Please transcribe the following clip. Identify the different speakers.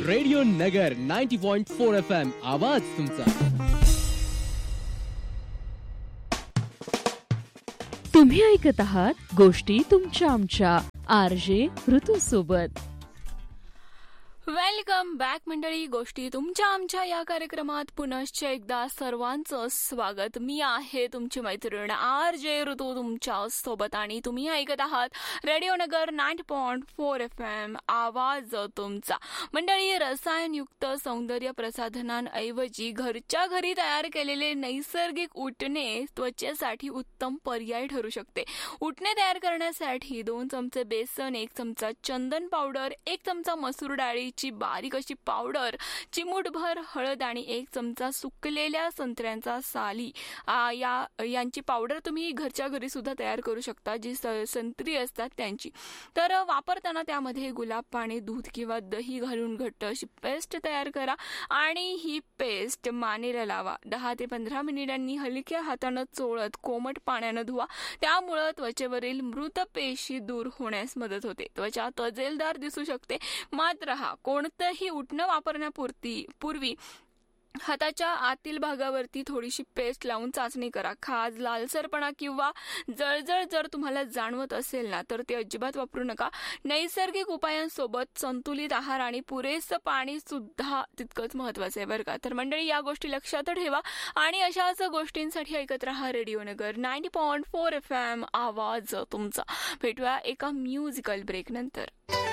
Speaker 1: Radio नगर 90.4 FM आवाज तुमचा.
Speaker 2: तुम्ही ऐकत आहात गोष्टी तुमच्या आमच्या RJ ऋतू सोबत.
Speaker 3: वेलकम बॅक मंडळी. गोष्टी तुमच्या आमच्या या कार्यक्रमात पुनश्च एकदा सर्वांचं स्वागत. मी आहे तुमची मैत्रीण RJ ऋतू तुमच्या सोबत आणि तुम्ही ऐकत आहात रेडिओ नगर 90.4 FM आवाज तुमचा. मंडळी, रसायनयुक्त सौंदर्य प्रसाधनांऐवजी घरच्या घरी तयार केलेले नैसर्गिक उटणे त्वचेसाठी उत्तम पर्याय ठरू शकते. उटणे तयार करण्यासाठी 2 चमचे बेसन, 1 चमचा चंदन पावडर, 1 चमचा मसूर डाळीची बारीक अशी पावडर, चिमूटभर हळद आणि 1 चमचा सुकलेल्या संत्र्यांचा साली यांची पावडर तुम्ही घरच्या घरी सुद्धा तयार करू शकता, जी संत्री असतात त्यांची. तर वापरताना त्यामध्ये गुलाब पाणी, दूध किंवा दही घालून घट्ट अशी पेस्ट तयार करा आणि ही पेस्ट मानेला लावा. 10 ते 15 मिनिटांनी हलक्या हातानं चोळत कोमट पाण्यानं धुवा. त्यामुळं त्वचेवरील मृत पेशी दूर होण्यास मदत होते. त्वचा तजेलदार दिसू शकते. मात्र कोणतंही उटणं वापरण्यापूर्वी हाताच्या आतील भागावरती थोडीशी पेस्ट लावून चाचणी करा. खाज, लालसरपणा किंवा जळजळ जर तुम्हाला जाणवत असेल ना, तर ते अजिबात वापरू नका. नैसर्गिक उपायांसोबत संतुलित आहार आणि पुरेसं पाणी सुद्धा तितकंच महत्वाचं आहे बरं का. तर मंडळी, या गोष्टी लक्षात ठेवा आणि अशाच गोष्टींसाठी ऐकत राहा रेडिओ नगर 90.4 FM आवाज तुमचा. भेटूया एका म्युझिकल ब्रेक नंतर.